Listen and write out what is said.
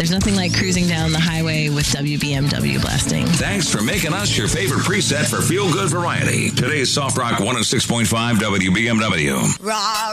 There's nothing like cruising down the highway with WBMW blasting. Thanks for making us your favorite preset for feel-good variety. Today's Soft Rock 106.5 WBMW.